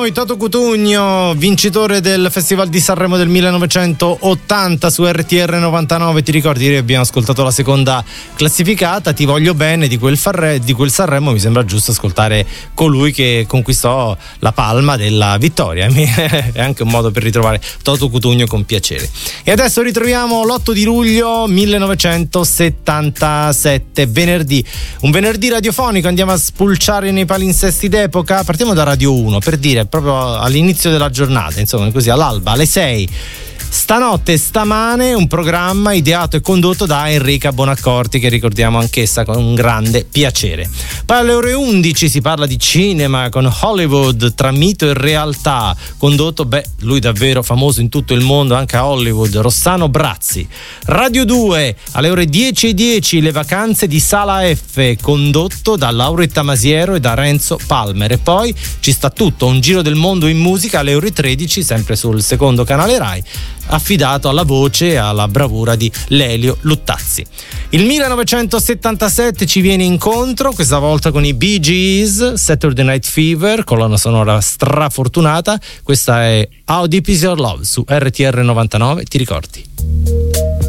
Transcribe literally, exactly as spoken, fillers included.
noi Toto Cutugno, vincitore del Festival di Sanremo del millenovecentottanta su R T R novantanove. Ti ricordi che abbiamo ascoltato la seconda classificata, Ti voglio bene, di quel, Farre, di quel Sanremo. Mi sembra giusto ascoltare colui che conquistò la palma della vittoria. È anche un modo per ritrovare Toto Cutugno con piacere. E adesso ritroviamo l'otto di luglio millenovecentosettantasette, venerdì, un venerdì radiofonico. Andiamo a spulciare nei palinsesti d'epoca. Partiamo da Radio uno, per dire proprio all'inizio della giornata, insomma così all'alba alle sei. Stanotte Stamane, un programma ideato e condotto da Enrica Bonaccorti, che ricordiamo anch'essa con un grande piacere. Poi alle ore undici si parla di cinema con Hollywood tra mito e realtà, condotto, beh, lui davvero famoso in tutto il mondo, anche a Hollywood, Rossano Brazzi. Radio due alle ore dieci e dieci Le vacanze di Sala F, condotto da Lauretta Masiero e da Renzo Palmer. E poi ci sta tutto, un giro del mondo in musica alle ore tredici, sempre sul secondo canale Rai, affidato alla voce e alla bravura di Lelio Luttazzi. Il millenovecentosettantasette ci viene incontro, questa volta con i Bee Gees, Saturday Night Fever, colonna sonora strafortunata. Questa è How Deep Is Your Love su R T R novantanove, ti ricordi?